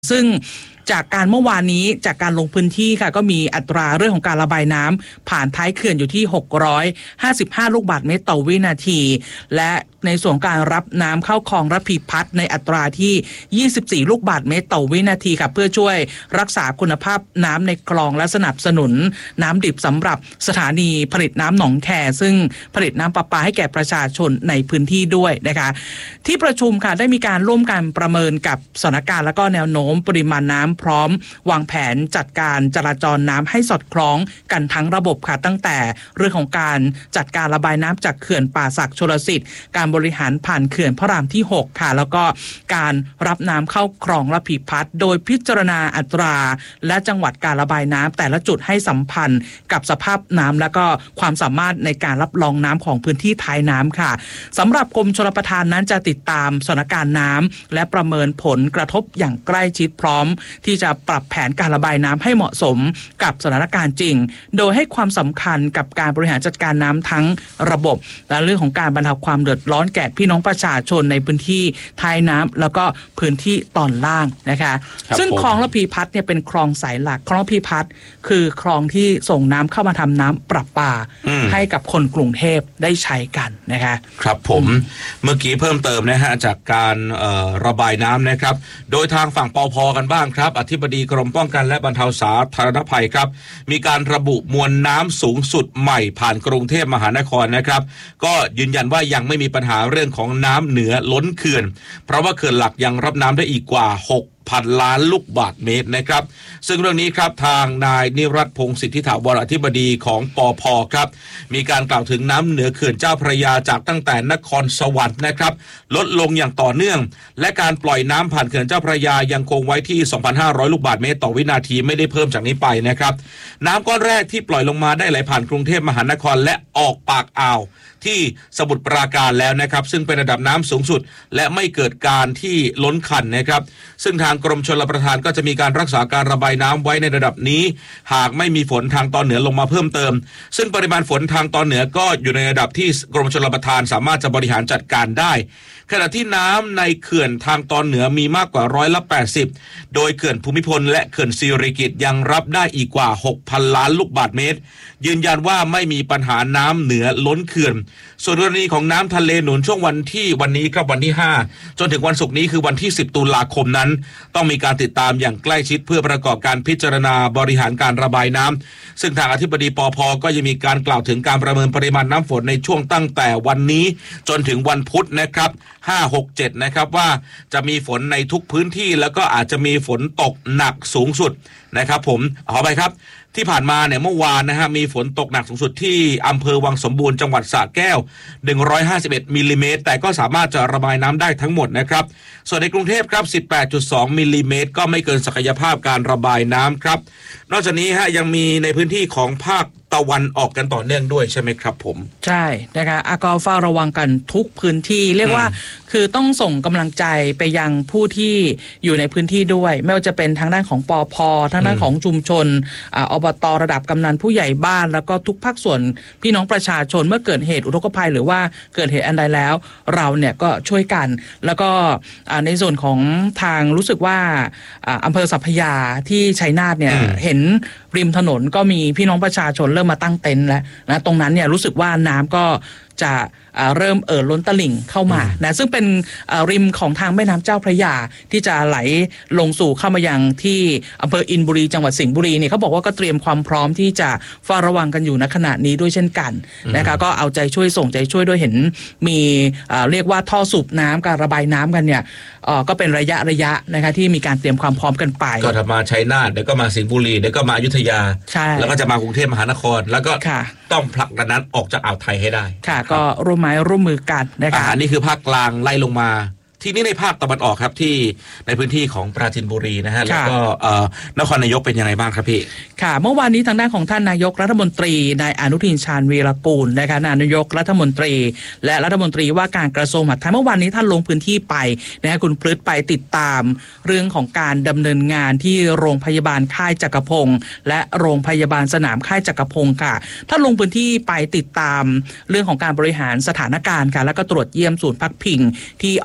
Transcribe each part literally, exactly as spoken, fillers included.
ซึ่งจากการเมื่อวานนี้จากการลงพื้นที่ค่ะก็มีอัตราเรื่องของการระบายน้ำผ่านท้ายเขื่อนอยู่ที่หกร้อยห้าสิบห้าลูกบาศก์เมตรต่อวินาทีและในส่วนการรับน้ำเข้าคลองระพีพัฒน์ในอัตราที่ยี่สิบสี่ลูกบาศก์เมตรต่อวินาทีค่ะเพื่อช่วยรักษาคุณภาพน้ำในคลองและสนับสนุนน้ำดิบสำหรับสถานีผลิตน้ำหนองแคซึ่งผลิตน้ำประปาให้แก่ประชาชนในพื้นที่ด้วยนะคะที่ประชุมค่ะได้มีการร่วมกันประเมินกับสถานการณ์และก็แนวโน้มปริมาณน้ำพร้อมวางแผนจัดการจราจรน้ำให้สอดคล้องกันทั้งระบบค่ะตั้งแต่เรื่องของการจัดการระบายน้ำจากเขื่อนป่าสักชลสิทธิ์การบริหารผ่านเขื่อนพระรามที่หกค่ะแล้วก็การรับน้ำเข้าคลองระพีพัฒน์โดยพิจารณาอัตราและจังหวัดการระบายน้ำแต่ละจุดให้สัมพันธ์กับสภาพน้ำและก็ความสามารถในการรับรองน้ำของพื้นที่ท้ายน้ำค่ะสำหรับกรมชลประทานนั้นจะติดตามสถานการณ์น้ำและประเมินผลกระทบอย่างใกล้ชิดพร้อมที่จะปรับแผนการระบายน้ำให้เหมาะสมกับสถานการณ์จริงโดยให้ความสำคัญกับการบริหารจัดการน้ำทั้งระบบและเรื่องของการบรรเทาความเดือดร้อนแก่พี่น้องประชาชนในพื้นที่ท้ายน้ำแล้วก็พื้นที่ตอนล่างนะคะซึ่งคลองระพีพัฒน์เนี่ยเป็นคลองสายหลักคลองระพีพัฒน์คือคลองที่ส่งน้ำเข้ามาทำน้ำประปาให้กับคนกรุงเทพได้ใช้กันนะคะครับผมเมื่อกี้เพิ่มเติมนะฮะจากการระบายน้ำนะครับโดยทางฝั่งปภ.กันบ้างครับอธิบดีกรมป้องกันและบรรเทาสาธารณภัยครับมีการระบุมวลน้ำสูงสุดใหม่ผ่านกรุงเทพมหานครนะครับก็ยืนยันว่ายังไม่มีปัญหาเรื่องของน้ำเหนือล้นเขื่อนเพราะว่าเขื่อนหลักยังรับน้ำได้อีกกว่าหกพันล้านลูกบาศก์เมตรนะครับซึ่งเรื่องนี้ครับทางนายนิรัตน์พงษ์สิทธิถาวรอธิบดีของปภ.ครับมีการกล่าวถึงน้ำเหนือเขื่อนเจ้าพระยาจากตั้งแต่นครสวรรค์นะครับลดลงอย่างต่อเนื่องและการปล่อยน้ำผ่านเขื่อนเจ้าพระยายังคงไว้ที่ สองพันห้าร้อย ลูกบาศก์เมตรต่อวินาทีไม่ได้เพิ่มจากนี้ไปนะครับน้ำก้อนแรกที่ปล่อยลงมาได้ไหลผ่านกรุงเทพมหานครและออกปากอ่าวที่สมุทรปราการแล้วนะครับซึ่งเป็นระดับน้ำสูงสุดและไม่เกิดการที่ล้นขันนะครับซึ่งทางกรมชลประทานก็จะมีการรักษาการระบายน้ำไว้ในระดับนี้หากไม่มีฝนทางตอนเหนือลงมาเพิ่มเติมซึ่งปริมาณฝนทางตอนเหนือก็อยู่ในระดับที่กรมชลประทานสามารถจะบริหารจัดการได้ขณะที่น้ำในเขื่อนทางตอนเหนือมีมากกว่าร้อยละแปดสิบโดยเขื่อนภูมิพลและเขื่อนสิริกิติ์ยังรับได้อีกกว่า หกพัน ล้านลูกบาศก์เมตรยืนยันว่าไม่มีปัญหาน้ำเหนือล้นเขื่อนส่วนกรณีของน้ำทะเลหนุนช่วงวันที่วันนี้ครับวันที่ห้าจนถึงวันศุกร์นี้คือวันที่สิบตุลาคมนั้นต้องมีการติดตามอย่างใกล้ชิดเพื่อประกอบการพิจารณาบริหารการระบายน้ำซึ่งทางอธิบดีปภ.ก็ยังมีการกล่าวถึงการประเมินปริมาณน้ำฝนในช่วงตั้งแต่วันนี้จนถึงวันพุธนะครับห้า หก เจ็ดนะครับว่าจะมีฝนในทุกพื้นที่แล้วก็อาจจะมีฝนตกหนักสูงสุดนะครับผมขอไปครับที่ผ่านมาเนี่ยเมื่อวานนะฮะมีฝนตกหนักสูงสุดที่อำเภอวังสมบูรณ์จังหวัดสระแก้วหนึ่งร้อยห้าสิบเอ็ดมิลลิเมตรแต่ก็สามารถจะระบายน้ำได้ทั้งหมดนะครับส่วนในกรุงเทพครับ สิบแปดจุดสอง มิลลิเมตรก็ไม่เกินศักยภาพการระบายน้ำครับนอกจากนี้ฮะยังมีในพื้นที่ของภาคตะวันออกกันต่อเนื่องด้วยใช่ไหมครับผมใช่นะคะอาก็เฝ้าระวังกันทุกพื้นที่เรียกว่าคือต้องส่งกำลังใจไปยังผู้ที่อยู่ในพื้นที่ด้วยไม่ว่าจะเป็นทางด้านของปภ.ทางด้านของชุมชนอบต.ระดับกำนันผู้ใหญ่บ้านแล้วก็ทุกภาคส่วนพี่น้องประชาชนเมื่อเกิดเหตุอุทกภัยหรือว่าเกิดเหตุอันใดแล้วเราเนี่ยก็ช่วยกันแล้วก็ในส่วนของทางรู้สึกว่าอำเภอสัพพยาที่ชัยนาทเนี่ยเห็นริมถนนก็มีพี่น้องประชาชนเริ่มมาตั้งเต็นท์แล้วนะตรงนั้นเนี่ยรู้สึกว่าน้ำก็จะเริ่มเอ่อล้นตลิ่งเข้ามานะซึ่งเป็นริมของทางแม่น้ำเจ้าพระยาที่จะไหลลงสู่เข้ามายังที่อำเภออินบุรีจังหวัดสิงห์บุรีเนี่ยเขาบอกว่าก็เตรียมความพร้อมที่จะเฝ้าระวังกันอยู่ณขณะนี้ด้วยเช่นกันนะคะก็เอาใจช่วยส่งใจช่วยด้วยเห็นมีเรียกว่าท่อสูบน้ำการระบายน้ำกันเนี่ยก็เป็นระยะระยะนะคะที่มีการเตรียมความพร้อมกันไปก็ถ้ามาชัยนาทเดี๋ยวก็มาสิงห์บุรีเดี๋ยวก็มาอยุธยาแล้วก็จะมากรุงเทพมหานครแล้วก็ต้องผลักดันนั้นออกจากอ่าวไทยให้ได้ค่ะก็ร่วมไม้ร่วมมือกันนะคะอันนี้คือภาคกลางไล่ลงมา ทีนี้ในภาคตะวันออกครับที่ในพื้นที่ของปราจีนบุรีนะฮะแล้วก็นครนายกเป็นยังไงบ้างครับพี่ค่ะเมื่อวานนี้ทางด้านของท่านนายกรัฐมนตรีนายอนุทินชาญวีรกูลนะคะนายกรัฐมนตรีและรัฐมนตรีว่าการกระทรวงมหาดไทยเมื่อวานนี้ท่านลงพื้นที่ไปนะคุณพฤษไปติดตามเรื่องของการดำเนินงานที่โรงพยาบาลค่ายจักรพงศ์และโรงพยาบาลสนามค่ายจักรพงศ์ค่ะท่านลงพื้นที่ไปติดตามเรื่องของการบริหารสถานการณ์ค่ะแล้วก็ตรวจเยี่ยมศูนย์พักพิงที่อบจ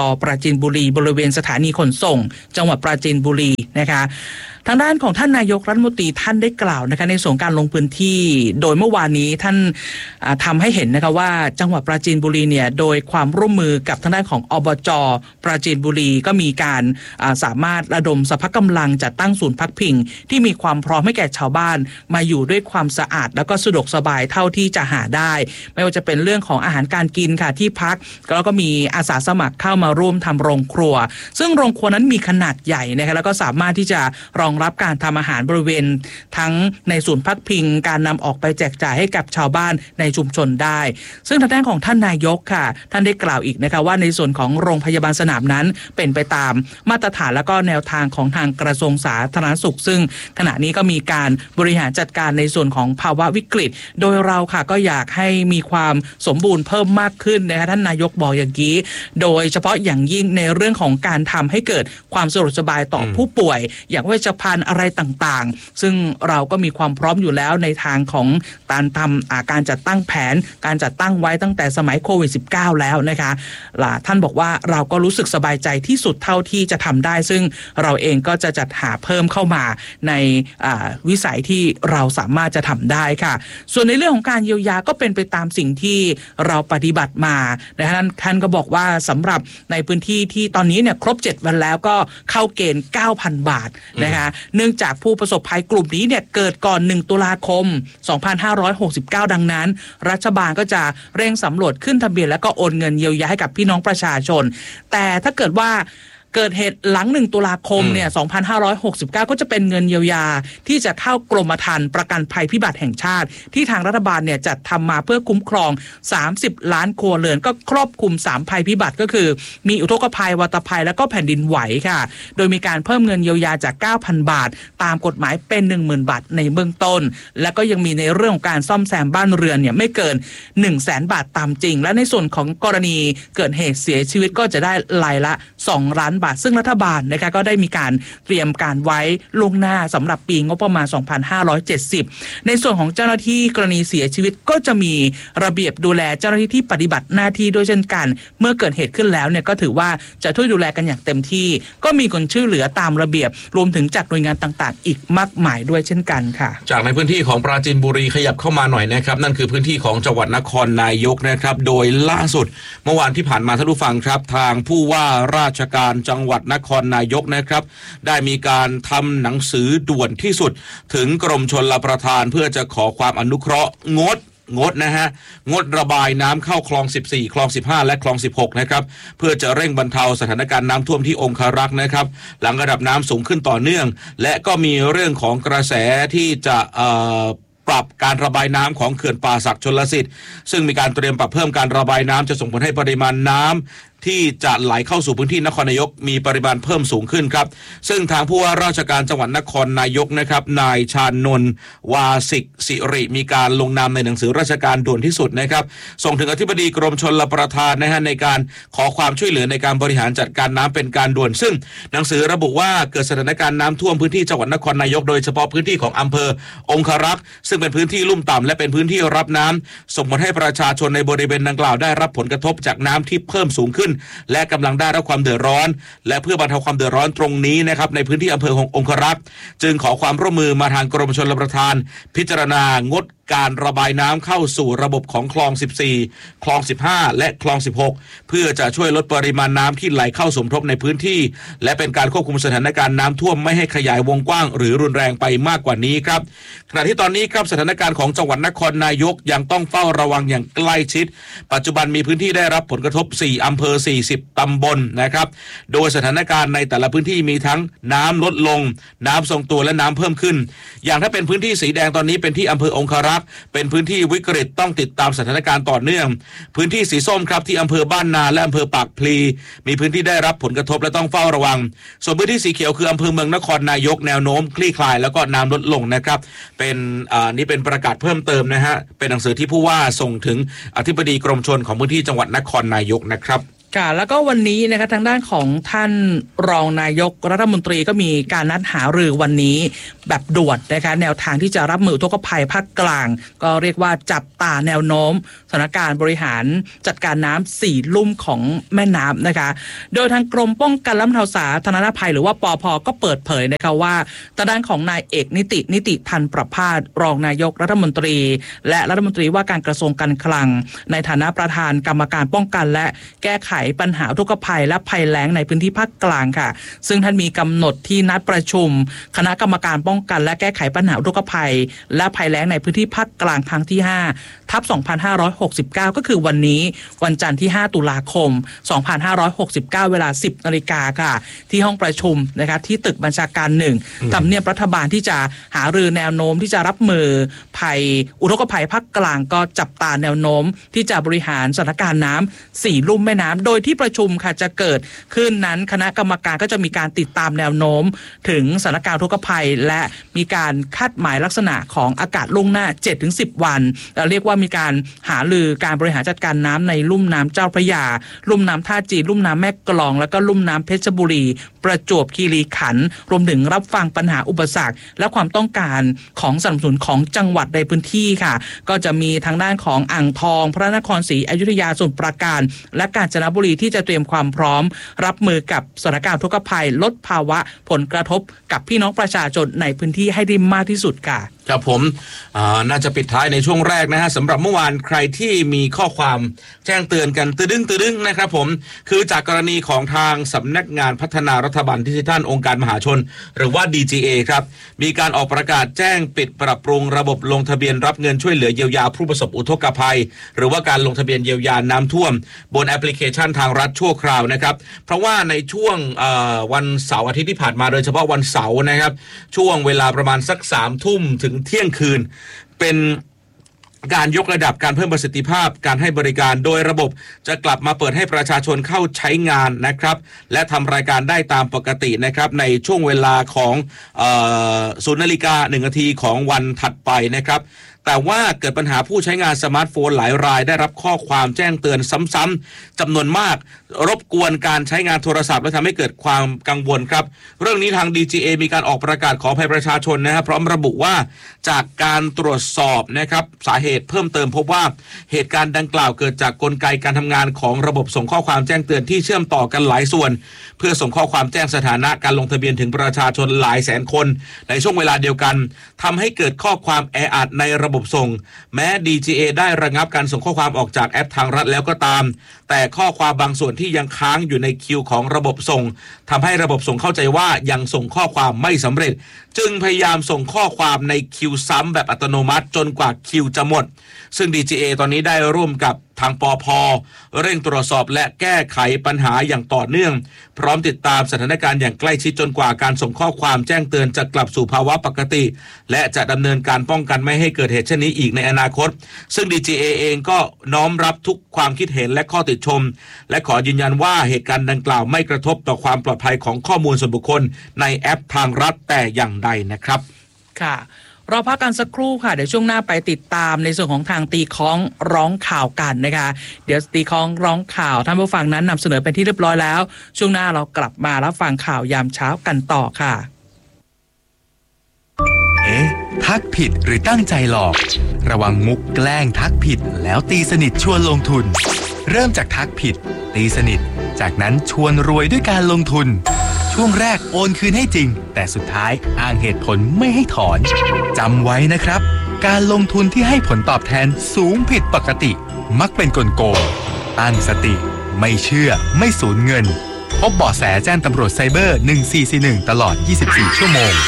ปราจีนบุรีบริเวณสถานีขนส่งจังหวัดปราจีนบุรีนะคะทางด้านของท่านนายกรัฐมนตรีท่านได้กล่าวนะคะในส่วนการลงพื้นที่โดยเมื่อวานนี้ท่านทำให้เห็นนะคะว่าจังหวัดปราจีนบุรีเนี่ยโดยความร่วมมือกับทางด้านของอบจ.ปราจีนบุรีก็มีการสามารถระดมสรรพกำลังจัดตั้งศูนย์พักพิงที่มีความพร้อมให้แก่ชาวบ้านมาอยู่ด้วยความสะอาดแล้วก็สะดวกสบายเท่าที่จะหาได้ไม่ว่าจะเป็นเรื่องของอาหารการกินค่ะที่พักแล้วก็มีอาสาสมัครเข้ามาร่วมทำโรงครัวซึ่งโรงครัวนั้นมีขนาดใหญ่นะคะแล้วก็สามารถที่จะรองรับการทำอาหารบริเวณทั้งในศูนย์พักพิงการนำออกไปแจกจ่ายให้กับชาวบ้านในชุมชนได้ซึ่งทางด้านของท่านนายกค่ะท่านได้กล่าวอีกนะคะว่าในส่วนของโรงพยาบาลสนามนั้นเป็นไปตามมาตรฐานและก็แนวทางของทางกระทรวงสาธารณสุขซึ่งขณะนี้ก็มีการบริหารจัดการในส่วนของภาวะวิกฤตโดยเราค่ะก็อยากให้มีความสมบูรณ์เพิ่มมากขึ้นนะคะท่านนายกบอกอย่างนี้โดยเฉพาะอย่างยิ่งในเรื่องของการทำให้เกิดความสะดวกสบายต่อผู้ป่วยอย่างเวชภัณฑ์อะไรต่างๆซึ่งเราก็มีความพร้อมอยู่แล้วในทางของการทำการจัดตั้งแผนการจัดตั้งไว้ตั้งแต่สมัยโควิด สิบเก้า แล้วนะคะท่านบอกว่าเราก็รู้สึกสบายใจที่สุดเท่าที่จะทำได้ซึ่งเราเองก็จะจัดหาเพิ่มเข้ามาในวิสัยที่เราสามารถจะทำได้ค่ะส่วนในเรื่องของการเยียวยาก็เป็นไปตามสิ่งที่เราปฏิบัติมานะท่านท่านก็บอกว่าสำหรับในพื้นที่ที่ตอนนี้เนี่ยครบเจ็ดวันแล้วก็เข้าเกณฑ์ เก้าพัน บาทนะคะเนื่องจากผู้ประสบภัยกลุ่มนี้เนี่ยเกิดก่อนหนึ่งตุลาคมสองพันห้าร้อยหกสิบเก้าดังนั้นรัฐบาลก็จะเร่งสำรวจขึ้นทะเบียนแล้วก็โอนเงินเยียวยาให้กับพี่น้องประชาชนแต่ถ้าเกิดว่าเกิดเหตุหลังหนึ่งตุลาคมเนี่ยสองพันห้าร้อยหกสิบเก้าก็จะเป็นเงินเยียวยาที่จะเข้ากรมธรรม์ประกันภัยพิบัติแห่งชาติที่ทางรัฐบาลเนี่ยจัดทำมาเพื่อคุ้มครองสามสิบล้านครัวเรือนก็ครอบคลุมสามภัยพิบัติก็คือมีอุทกภัยวัตภัยแล้วก็แผ่นดินไหวค่ะโดยมีการเพิ่มเงินเยียวยาจาก เก้าพัน บาทตามกฎหมายเป็น หนึ่งหมื่น บาทในเบื้องต้นแล้วก็ยังมีในเรื่องของการซ่อมแซมบ้านเรือนเนี่ยไม่เกิน หนึ่งแสน บาทตามจริงและในส่วนของกรณีเกิดเหตุเสียชีวิตก็จะได้รายละสองล้านบาทซึ่งรัฐบาลนะคะก็ได้มีการเตรียมการไว้ล่วงหน้าสำหรับปีงบประมาณสองพันห้าร้อยเจ็ดสิบในส่วนของเจ้าหน้าที่กรณีเสียชีวิตก็จะมีระเบียบดูแลเจ้าหน้าที่ที่ปฏิบัติหน้าที่ด้วยเช่นกันเมื่อเกิดเหตุขึ้นแล้วเนี่ยก็ถือว่าจะช่วยดูแลกันอย่างเต็มที่ก็มีคนช่วยเหลือตามระเบียบรวมถึงจากหน่วยงานต่างๆอีกมากมายด้วยเช่นกันค่ะจากในพื้นที่ของปราจีนบุรีขยับเข้ามาหน่อยนะครับนั่นคือพื้นที่ของจังหวัดนครนายกนะครับโดยล่าสุดเมื่อวานที่ผ่านมาท่านผู้ฟังครับทางผู้ว่าราชการจังหวัดนครนายกนะครับได้มีการทำหนังสือด่วนที่สุดถึงกรมชลประทานเพื่อจะขอความอนุเคราะห์งดงดนะฮะงดระบายน้ำเข้าคลองสิบสี่คลองสิบห้าและคลองสิบหกนะครับเพื่อจะเร่งบรรเทาสถานการณ์น้ำท่วมที่องคารักษ์นะครับหลังระดับน้ำสูงขึ้นต่อเนื่องและก็มีเรื่องของกระแสที่จะเอ่อปรับการระบายน้ำของเขื่อนป่าสักชลสิทธิ์ซึ่งมีการเตรียมปรับเพิ่มการระบายน้ำจะส่งผลให้ปริมาณน้ำที่จะไหลเข้าสู่พื้นที่นครนายกมีปริมาณเพิ่มสูงขึ้นครับซึ่งทางผู้ว่าราชการจังหวัดนครนายกนะครับนายชานนท์วาสิกสิริมีการลงนามในหนังสือราชการด่วนที่สุดนะครับส่งถึงอธิบดีกรมชลประทานนะฮะในการขอความช่วยเหลือในการบริหารจัดการน้ำเป็นการด่วนซึ่งหนังสือระบุว่าเกิดสถานการณ์น้ำท่วมพื้นที่จังหวัดนครนายกโดยเฉพาะพื้นที่ของอำเภอองคารักษ์ซึ่งเป็นพื้นที่ลุ่มต่ำและเป็นพื้นที่รับน้ำส่งผลให้ประชาชนในบริเวณดังกล่าวได้รับผลกระทบจากน้ำที่เพิ่มสูงขึ้นและกำลังได้รับความเดือดร้อนและเพื่อบรรเทาความเดือดร้อนตรงนี้นะครับในพื้นที่อำเภอองคารักษ์จึงขอความร่วมมือมาทางกรมชลประทานพิจารณางดการระบายน้ำเข้าสู่ระบบของคลองสิบสี่คลองสิบห้าและคลองสิบหกเพื่อจะช่วยลดปริมาณน้ำที่ไหลเข้าสมทบในพื้นที่และเป็นการควบคุมสถานการณ์น้ำท่วมไม่ให้ขยายวงกว้างหรือรุนแรงไปมากกว่านี้ครับขณะที่ตอนนี้ครับสถานการณ์ของจังหวัดนครนายกยังต้องเฝ้าระวังอย่างใกล้ชิดปัจจุบันมีพื้นที่ได้รับผลกระทบสี่อำเภอสี่สิบตำบลนะครับโดยสถานการณ์ในแต่ละพื้นที่มีทั้งน้ำลดลงน้ำทรงตัวและน้ำเพิ่มขึ้นอย่างถ้าเป็นพื้นที่สีแดงตอนนี้เป็นที่อำเภอองคารักษ์เป็นพื้นที่วิกฤตต้องติดตามสถานการณ์ต่อเนื่องพื้นที่สีส้มครับที่อำเภอบ้านนาและอำเภอปากพลีมีพื้นที่ได้รับผลกระทบและต้องเฝ้าระวังส่วนพื้นที่สีเขียวคืออำเภอเมืองนครนายกแนวโน้มคลี่คลายแล้วก็น้ำลดลงนะครับเป็นอ่านี่เป็นประกาศเพิ่มเติมนะฮะเป็นหนังสือที่ผู้ว่าส่งถึงอธิบดีกรมชลของพื้นที่จังหวัดนครนายกนะครับค่ะแล้วก็วันนี้นะคะทางด้านของท่านรองนายกรัฐมนตรีก็มีการนัดหารือวันนี้แบบด่วนนะคะแนวทางที่จะรับมืออุทกภัยภาคกลางก็เรียกว่าจับตาแนวโน้มสถานการณ์บริหารจัดการน้ำสี่ลุ่มของแม่น้ำนะคะโดยทางกรมป้องกันและบรรเทาสาธารณภัยหรือว่าปภ.ก็เปิดเผยนะคะว่าทางด้านของนายเอกนิตินิติพันธ์ประภาสรองนายกรัฐมนตรีและรัฐมนตรีว่าการกระทรวงการคลังในฐานะประธานกรรมการป้องกันและแก้ไขปัญหาอุทกภัยและภัยแล้งในพื้นที่ภาคกลางค่ะซึ่งท่านมีกำหนดที่นัดประชุมคณะกรรมการป้องกันและแก้ไขปัญหาอุทกภัยและภัยแล้งในพื้นที่ภาคกลางครั้งที่ห้าทับสองพันห้าร้อยหกสิบเก้าก็คือวันนี้วันจันทร์ที่ห้าตุลาคมสองพันห้าร้อยหกสิบเก้าเวลา สิบนาฬิกาค่ะที่ห้องประชุมนะคะที่ตึกบัญชาการหนึ่งทำเนียบรัฐบาลที่จะหารือแนวโน้มที่จะรับมือภัยอุทกภัยภาคกลางก็จับตาแนวโน้มที่จะบริหารสถานการณ์น้ำสี่ลุ่มแม่น้ำโดยที่ประชุมค่ะจะเกิดขึ้นนั้นคณะกรรมการก็จะมีการติดตามแนวโน้มถึงสถานการณ์อุทกภัยและมีการคาดหมายลักษณะของอากาศล่วงหน้า เจ็ดถึงสิบ วันเราเรียกว่ามีการหารือการบริหารจัดการน้ำในลุ่มน้ำเจ้าพระยาลุ่มน้ำท่าจีนลุ่มน้ำแม่กลองแล้วก็ลุ่มน้ำเพชรบุรีประจวบคีรีขันธ์รวมถึงรับฟังปัญหาอุปสรรคและความต้องการของสนับสนุนของจังหวัดในพื้นที่ค่ะก็จะมีทางด้านของอ่างทองพระนครศรีอยุธยาสมุทรปราการและกาญจนบุรีที่จะเตรียมความพร้อมรับมือกับสถานการณ์อุทกภัยลดภาวะผลกระทบกับพี่น้องประชาชนในพื้นที่ให้ได้มากที่สุดค่ะครับผมน่าจะปิดท้ายในช่วงแรกนะฮะสำหรับเมื่อวานใครที่มีข้อความแจ้งเตือนกันตืดึงตืดึงนะครับผมคือจากกรณีของทางสำนักงานพัฒนารัฐบาลดิจิทัลองค์การมหาชนหรือว่า ดี จี เอ ครับมีการออกประกาศแจ้งปิดปรับปรุงระบบลงทะเบียนรับเงินช่วยเหลือเยียวยาผู้ประสบอุทกภัยหรือว่าการลงทะเบียนเยียวยาน้ำท่วมบนแอปพลิเคชันทางรัฐชั่วคราวนะครับเพราะว่าในช่วงวันเสาร์อาทิตย์ที่ผ่านมาโดยเฉพาะวันเสาร์นะครับช่วงเวลาประมาณสักสามทุ่มถึงเที่ยงคืนเป็นการยกระดับการเพิ่มประสิทธิภาพการให้บริการโดยระบบจะกลับมาเปิดให้ประชาชนเข้าใช้งานนะครับและทำรายการได้ตามปกตินะครับในช่วงเวลาของศูนย์นาฬิกาหนึ่งนาทีของวันถัดไปนะครับแต่ว่าเกิดปัญหาผู้ใช้งานสมาร์ทโฟนหลายรายได้รับข้อความแจ้งเตือนซ้ำๆจำนวนมากรบกวนการใช้งานโทรศัพท์และทำให้เกิดความกังวลครับเรื่องนี้ทาง ดี จี เอ มีการออกประกาศขออภัยประชาชนนะครับพร้อมระบุว่าจากการตรวจสอบนะครับสาเหตุเพิ่มเติมพบว่าเหตุการณ์ดังกล่าวเกิดจากกลไกการทำงานของระบบส่งข้อความแจ้งเตือนที่เชื่อมต่อกันหลายส่วนเพื่อส่งข้อความแจ้งสถานะการลงทะเบียนถึงประชาชนหลายแสนคนในช่วงเวลาเดียวกันทำให้เกิดข้อความแออัดในระบบส่งแม้ ดี จี เอ ได้ระงับการส่งข้อความออกจากแอปทางรัฐแล้วก็ตามแต่ข้อความบางส่วนที่ยังค้างอยู่ในคิวของระบบส่งทำให้ระบบส่งเข้าใจว่ายังส่งข้อความไม่สำเร็จจึงพยายามส่งข้อความในคิวซ้ำแบบอัตโนมัติจนกว่าคิวจะหมดซึ่ง ดี จี เอ ตอนนี้ได้ร่วมกับทางปภ.เร่งตรวจสอบและแก้ไขปัญหาอย่างต่อเนื่องพร้อมติดตามสถานการณ์อย่างใกล้ชิดจนกว่าการส่งข้อความแจ้งเตือนจะกลับสู่ภาวะปกติและจะดำเนินการป้องกันไม่ให้เกิดเหตุเช่นนี้อีกในอนาคตซึ่ง ดี จี เอ เองก็น้อมรับทุกความคิดเห็นและข้อติชมและขอยืนยันว่าเหตุการณ์ดังกล่าวไม่กระทบต่อความปลอดภัยของข้อมูลส่วนบุคคลในแอปทางรัฐแต่อย่างใดนะครับค่ะรอพักกันสักครู่ค่ะเดี๋ยวช่วงหน้าไปติดตามในส่วนของทางตีค้องร้องข่าวกันนะคะเดี๋ยวตีค้องร้องข่าวท่านผู้ฟังนั้นนำเสนอเป็นที่เรียบร้อยแล้วช่วงหน้าเรากลับมารับฟังข่าวยามเช้ากันต่อค่ะเอ๊ะทักผิดหรือตั้งใจหลอกระวังมุกแกล้งทักผิดแล้วตีสนิทชวนลงทุนเริ่มจากทักผิดตีสนิทจากนั้นชวนรวยด้วยการลงทุนช่วงแรกโอนคืนให้จริงแต่สุดท้ายอ้างเหตุผลไม่ให้ถอนจำไว้นะครับการลงทุนที่ให้ผลตอบแทนสูงผิดปกติมักเป็นกลโกงตั้งสติไม่เชื่อไม่สูญเงินพบเบาะแสแจ้งตำรวจไซเบอร์หนึ่งสี่สี่หนึ่งตลอดยี่สิบสี่ชั่วโมง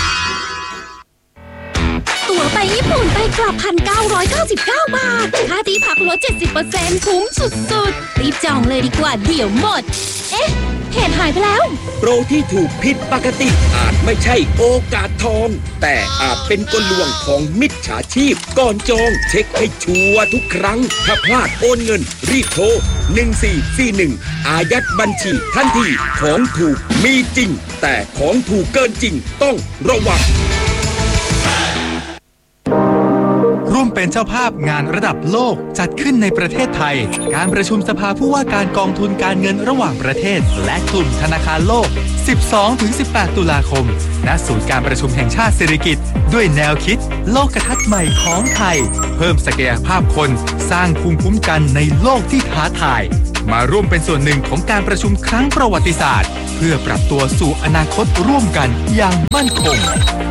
ตั๋วไปญี่ปุ่นไปกลับ หนึ่งพันเก้าร้อยเก้าสิบเก้า บาทค่าที่พักลด เจ็ดสิบเปอร์เซ็นต์ คุ้มสุดๆรีบจองเลยดีกว่าเดี๋ยวหมดเอ๊ะเพจหายไปแล้วโปรที่ถูกผิดปกติอาจไม่ใช่โอกาสทองแต่อาจเป็นกลลวงของมิจฉาชีพก่อนจองเช็คให้ชัวร์ทุกครั้งถ้าพลาดโอนเงินรีบโทรหนึ่งสี่สี่หนึ่งอายัดบัญชีทันทีของถูกมีจริงแต่ของถูกเกินจริงต้องระวังร่วมเป็นเป็นเจ้าภาพงานระดับโลกจัดขึ้นในประเทศไทยการประชุมสภาผู้ว่าการกองทุนการเงินระหว่างประเทศและกลุ่มธนาคารโลก สิบสองถึงสิบแปด ตุลาคมณศูนย์การประชุมแห่งชาติสิริกิติ์ด้วยแนวคิดโลกทัศน์ใหม่ของไทยเพิ่มศักยภาพคนสร้างภูมิคุ้มกันในโลกที่ท้าทายมาร่วมเป็นส่วนหนึ่งของการประชุมครั้งประวัติศาสตร์เพื่อปรับตัวสู่อนาคตร่วมกันอย่างมั่นคง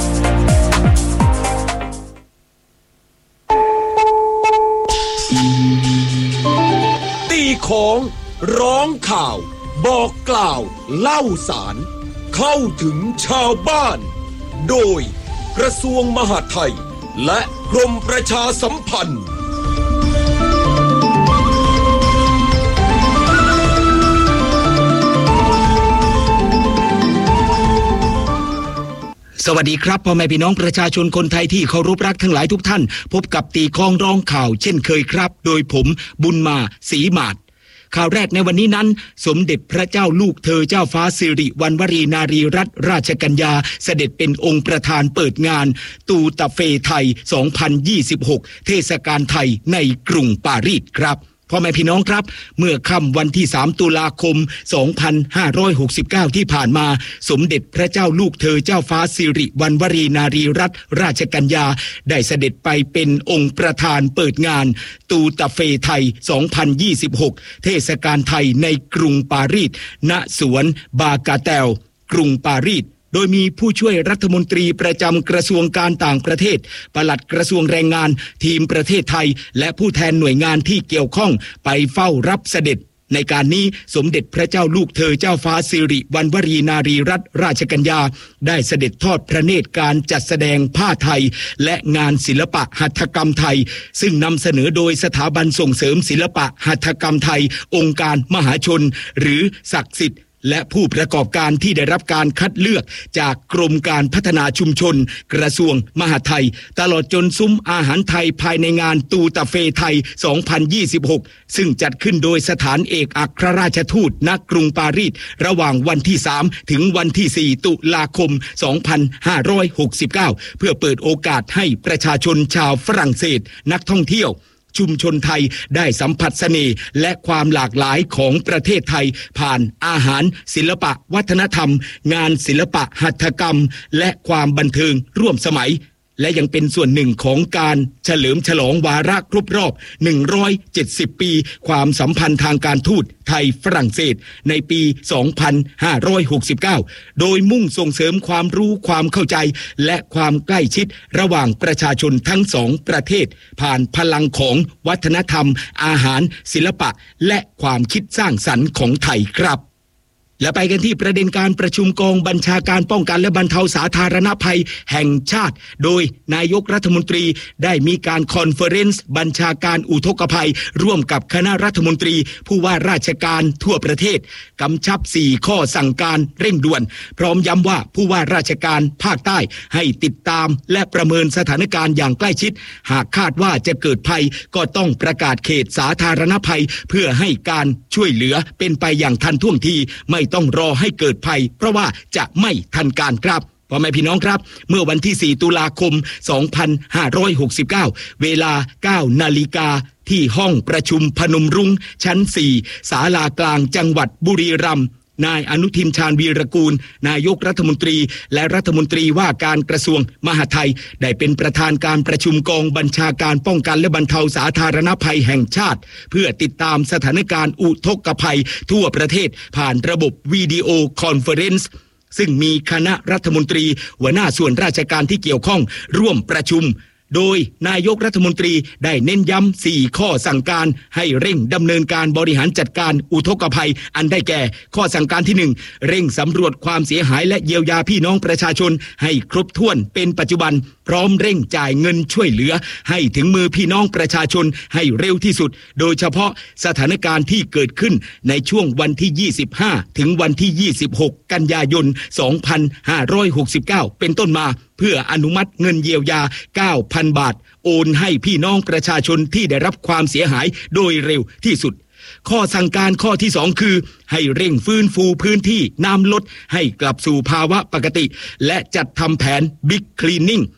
ตีของร้องข่าวบอกกล่าวเล่าสารเข้าถึงชาวบ้านโดยกระทรวงมหาดไทยและกรมประชาสัมพันธ์สวัสดีครับพ่อแม่พี่น้องประชาชนคนไทยที่เคารพรักทั้งหลายทุกท่านพบกับตีคล้องร้องข่าวเช่นเคยครับโดยผมบุญมาศรีมาศข่าวแรกในวันนี้นั้นสมเด็จพระเจ้าลูกเธอเจ้าฟ้าสิริวัณวรีนารีรัตนราชกัญญาเสด็จเป็นองค์ประธานเปิดงานตูตะเฟไทยสองพันยี่สิบหกเทศกาลไทยในกรุงปารีสครับพ่อแม่พี่น้องครับเมื่อค่ำวันที่สามตุลาคมสองพันห้าร้อยหกสิบเก้าที่ผ่านมาสมเด็จพระเจ้าลูกเธอเจ้าฟ้าสิริวัณวรีนารีรัตนราชกัญญาได้เสด็จไปเป็นองค์ประธานเปิดงานตูตะเฟไทยสองพันยี่สิบหกเทศกาลไทยในกรุงปารีสณสวนบากาแตลกรุงปารีสโดยมีผู้ช่วยรัฐมนตรีประจำกระทรวงการต่างประเทศปลัดกระทรวงแรงงานทีมประเทศไทยและผู้แทนหน่วยงานที่เกี่ยวข้องไปเฝ้ารับเสด็จในการนี้สมเด็จพระเจ้าลูกเธอเจ้าฟ้าสิริวัณวรีนารีรัตนราชกัญญาได้เสด็จทอดพระเนตรการจัดแสดงผ้าไทยและงานศิลปะหัตถกรรมไทยซึ่งนำเสนอโดยสถาบันส่งเสริมศิลปะหัตถกรรมไทยองค์การมหาชนหรือศักดิ์สิทธิ์และผู้ประกอบการที่ได้รับการคัดเลือกจากกรมการพัฒนาชุมชนกระทรวงมหาดไทยตลอดจนซุ้มอาหารไทยภายในงานตูตะเฟไทยสองพันยี่สิบหกซึ่งจัดขึ้นโดยสถานเอกอัครราชทูตณกรุงปารีสระหว่างวันที่สามถึงวันที่สี่ตุลาคมสองพันห้าร้อยหกสิบเก้าเพื่อเปิดโอกาสให้ประชาชนชาวฝรั่งเศสนักท่องเที่ยวชุมชนไทยได้สัมผัสเสน่ห์และความหลากหลายของประเทศไทยผ่านอาหารศิลปะวัฒนธรรมงานศิลปะหัตถกรรมและความบันเทิงร่วมสมัยและยังเป็นส่วนหนึ่งของการเฉลิมฉลองวาระครบรอบหนึ่งร้อยเจ็ดสิบปีความสัมพันธ์ทางการทูตไทยฝรั่งเศสในปีสองพันห้าร้อยหกสิบเก้าโดยมุ่งส่งเสริมความรู้ความเข้าใจและความใกล้ชิดระหว่างประชาชนทั้งสองประเทศผ่านพลังของวัฒนธรรมอาหารศิลปะและความคิดสร้างสรรค์ของไทยครับและไปกันที่ประเด็นการประชุมกองบัญชาการป้องกันและบรรเทาสาธารณภัยแห่งชาติโดยนายกรัฐมนตรีได้มีการคอนเฟอเรนซ์บัญชาการอุทกภัยร่วมกับคณะรัฐมนตรีผู้ว่าราชการทั่วประเทศกำชับสี่ข้อสั่งการเร่งด่วนพร้อมย้ำว่าผู้ว่าราชการภาคใต้ให้ติดตามและประเมินสถานการณ์อย่างใกล้ชิดหากคาดว่าจะเกิดภัยก็ต้องประกาศเขตสาธารณภัยเพื่อให้การช่วยเหลือเป็นไปอย่างทันท่วงทีไม่ต้องรอให้เกิดภัยเพราะว่าจะไม่ทันการครับพ่อแม่พี่น้องครับเมื่อวันที่สี่ตุลาคมสองพันห้าร้อยหกสิบเก้าเวลา เก้านาฬิกาที่ห้องประชุมพนมรุ้งชั้นสี่ศาลากลางจังหวัดบุรีรัมย์นายอนุทินชาญวีรกูลนายกรัฐมนตรีและรัฐมนตรีว่าการกระทรวงมหาดไทยได้เป็นประธานการประชุมกองบัญชาการป้องกันและบรรเทาสาธารณภัยแห่งชาติเพื่อติดตามสถานการณ์อุทกภัยทั่วประเทศผ่านระบบวิดีโอคอนเฟอเรนซ์ซึ่งมีคณะรัฐมนตรีหัวหน้าส่วนราชการที่เกี่ยวข้องร่วมประชุมโดยนายกรัฐมนตรีได้เน้นย้ำสี่ข้อสั่งการให้เร่งดำเนินการบริหารจัดการอุทกภัยอันได้แก่ข้อสั่งการที่หนึ่งเร่งสำรวจความเสียหายและเยียวยาพี่น้องประชาชนให้ครบถ้วนเป็นปัจจุบันพร้อมเร่งจ่ายเงินช่วยเหลือให้ถึงมือพี่น้องประชาชนให้เร็วที่สุดโดยเฉพาะสถานการณ์ที่เกิดขึ้นในช่วงวันที่ยี่สิบห้าถึงวันที่ยี่สิบหกกันยายนสองพันห้าร้อยหกสิบเก้าเป็นต้นมาเพื่ออนุมัติเงินเยียวยา เก้าพัน บาทโอนให้พี่น้องประชาชนที่ได้รับความเสียหายโดยเร็วที่สุดข้อสั่งการข้อที่สองคือให้เร่งฟื้นฟูพื้นที่น้ำลดให้กลับสู่ภาวะปกติและจัดทำแผน Big Cleaning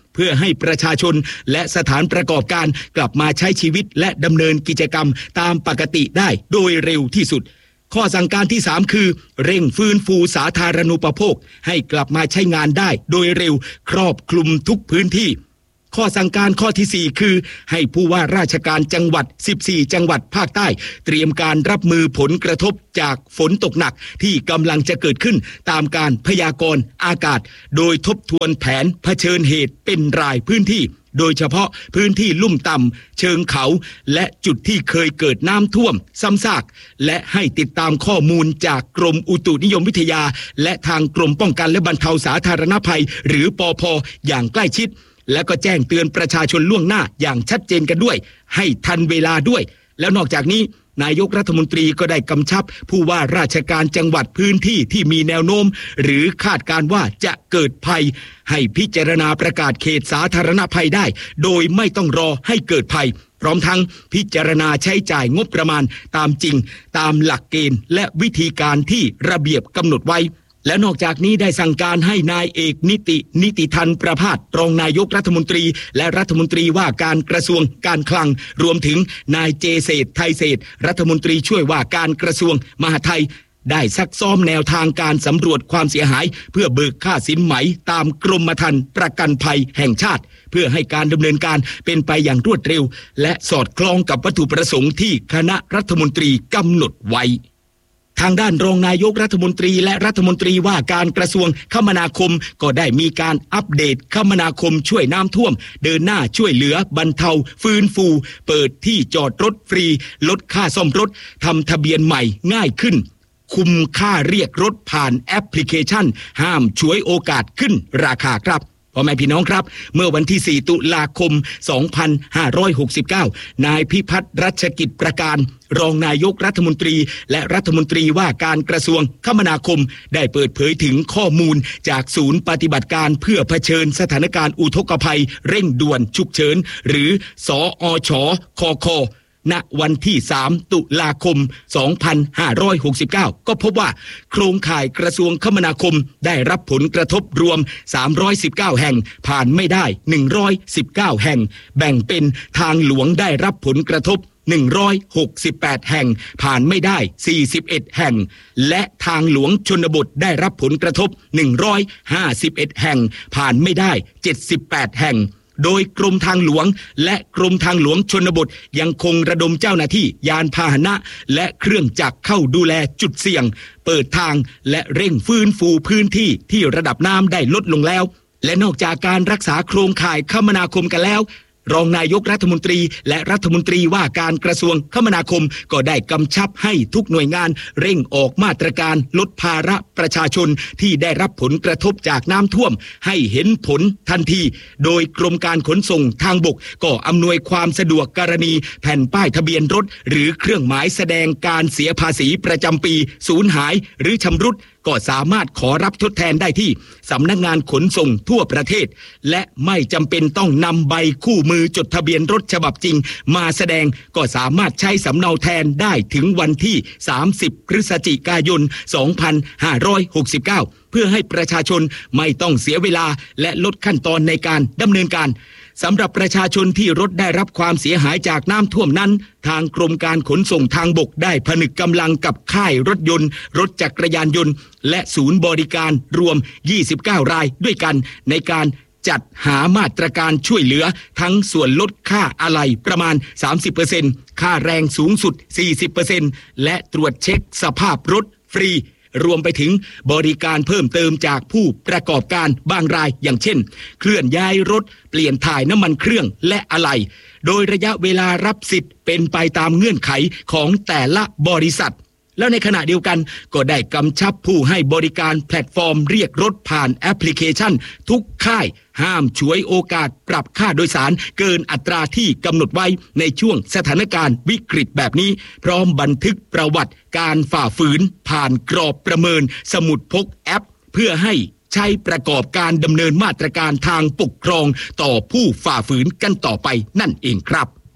เพื่อให้ประชาชนและสถานประกอบการกลับมาใช้ชีวิตและดำเนินกิจกรรมตามปกติได้โดยเร็วที่สุดข้อสั่งการที่สามคือเร่งฟื้นฟูสาธารณูปโภคให้กลับมาใช้งานได้โดยเร็วครอบคลุมทุกพื้นที่ข้อสั่งการข้อที่สี่คือให้ผู้ว่าราชการจังหวัดสิบสี่จังหวัดภาคใต้เตรียมการรับมือผลกระทบจากฝนตกหนักที่กำลังจะเกิดขึ้นตามการพยากรณ์อากาศโดยทบทวนแผนเผชิญเหตุเป็นรายพื้นที่โดยเฉพาะพื้นที่ลุ่มต่ำเชิงเขาและจุดที่เคยเกิดน้ำท่วมซ้ำซากและให้ติดตามข้อมูลจากกรมอุตุนิยมวิทยาและทางกรมป้องกันและบรรเทาสาธารณภัยหรือปภ.อย่างใกล้ชิดและก็แจ้งเตือนประชาชนล่วงหน้าอย่างชัดเจนกันด้วยให้ทันเวลาด้วยแล้วนอกจากนี้นายกรัฐมนตรีก็ได้กำชับผู้ว่าราชการจังหวัดพื้นที่ที่มีแนวโน้มหรือคาดการว่าจะเกิดภัยให้พิจารณาประกาศเขตสาธารณภัยได้โดยไม่ต้องรอให้เกิดภัยพร้อมทั้งพิจารณาใช้จ่ายงบประมาณตามจริงตามหลักเกณฑ์และวิธีการที่ระเบียบกำหนดไว้และนอกจากนี้ได้สั่งการให้นายเอกนิตินิติทันประภาสรองนายกรัฐมนตรีและรัฐมนตรีว่าการกระทรวงการคลังรวมถึงนายเจเศรษฐ์ไทยเศรษฐ์รัฐมนตรีช่วยว่าการกระทรวงมหาดไทยได้ซักซ้อมแนวทางการสำรวจความเสียหายเพื่อเบิกค่าสินไหมตามกรมธรรม์ประกันภัยแห่งชาติเพื่อให้การดำเนินการเป็นไปอย่างรวดเร็วและสอดคล้องกับวัตถุประสงค์ที่คณะรัฐมนตรีกำหนดไว้ทางด้านรองนายกรัฐมนตรีและรัฐมนตรีว่าการกระทรวงคมนาคมก็ได้มีการอัปเดตคมนาคมช่วยน้ำท่วมเดินหน้าช่วยเหลือบรรเทาฟื้นฟูเปิดที่จอดรถฟรีลดค่าซ่อมรถทำทะเบียนใหม่ง่ายขึ้นคุมค่าเรียกรถผ่านแอปพลิเคชันห้ามฉวยโอกาสขึ้นราคาครับพ่อแม่พี่น้องครับเมื่อวันที่สี่ตุลาคมสองพันห้าร้อยหกสิบเก้านายพิพัฒน์รัชกิจประการรองนายกรัฐมนตรีและรัฐมนตรีว่าการกระทรวงคมนาคมได้เปิดเผยถึงข้อมูลจากศูนย์ปฏิบัติการเพื่อเผชิญสถานการณ์อุทกภัยเร่งด่วนฉุกเฉินหรือสอชคคณวันที่สามตุลาคมสองพันห้าร้อยหกสิบเก้าก็พบว่าโครงข่ายกระทรวงคมนาคมได้รับผลกระทบรวมสามร้อยสิบเก้าแห่งผ่านไม่ได้หนึ่งร้อยสิบเก้าแห่งแบ่งเป็นทางหลวงได้รับผลกระทบหนึ่งร้อยหกสิบแปดแห่งผ่านไม่ได้สี่สิบเอ็ดแห่งและทางหลวงชนบทได้รับผลกระทบหนึ่งร้อยห้าสิบเอ็ดแห่งผ่านไม่ได้เจ็ดสิบแปดแห่งโดยกรมทางหลวงและกรมทางหลวงชนบทยังคงระดมเจ้าหน้าที่ยานพาหนะและเครื่องจักรเข้าดูแลจุดเสี่ยงเปิดทางและเร่งฟื้นฟูพื้นที่ที่ระดับน้ำได้ลดลงแล้วและนอกจากการรักษาโครงข่ายคมนาคมกันแล้วรองนายกรัฐมนตรีและรัฐมนตรีว่าการกระทรวงคมนาคมก็ได้กำชับให้ทุกหน่วยงานเร่งออกมาตรการลดภาระประชาชนที่ได้รับผลกระทบจากน้ำท่วมให้เห็นผลทันทีโดยกรมการขนส่งทางบกก็อำนวยความสะดวกกรณีแผ่นป้ายทะเบียนรถหรือเครื่องหมายแสดงการเสียภาษีประจำปีสูญหายหรือชำรุดก็สามารถขอรับทดแทนได้ที่สำนักงานขนส่งทั่วประเทศและไม่จำเป็นต้องนำใบคู่มือจดทะเบียนรถฉบับจริงมาแสดงก็สามารถใช้สำเนาแทนได้ถึงวันที่สามสิบพฤศจิกายนสองพันห้าร้อยหกสิบเก้าเพื่อให้ประชาชนไม่ต้องเสียเวลาและลดขั้นตอนในการดำเนินการสำหรับประชาชนที่รถได้รับความเสียหายจากน้ำท่วมนั้นทางกรมการขนส่งทางบกได้ผนึกกำลังกับค่ายรถยนต์รถจักรยานยนต์และศูนย์บริการรวมยี่สิบเก้ารายด้วยกันในการจัดหามาตรการช่วยเหลือทั้งส่วนลดค่าอะไหล่ประมาณ สามสิบเปอร์เซ็นต์ ค่าแรงสูงสุด สี่สิบเปอร์เซ็นต์ และตรวจเช็คสภาพรถฟรีรวมไปถึงบริการเพิ่มเติมจากผู้ประกอบการบางรายอย่างเช่นเคลื่อนย้ายรถเปลี่ยนถ่ายน้ำมันเครื่องและอะไหล่โดยระยะเวลารับสิทธิ์เป็นไปตามเงื่อนไขของแต่ละบริษัทแล้วในขณะเดียวกันก็ได้กำชับผู้ให้บริการแพลตฟอร์มเรียกรถผ่านแอปพลิเคชันทุกค่ายห้ามฉวยโอกาสปรับค่าโดยสารเกินอัตราที่กำหนดไว้ในช่วงสถานการณ์วิกฤตแบบนี้พร้อมบันทึกประวัติการฝ่าฝืนผ่านกรอบประเมินสมุดพกแอปเพื่อให้ใช้ประกอบการดำเนินมาตรการทางปกครองต่อผู้ฝ่าฝืนกันต่อไปนั่นเองครับ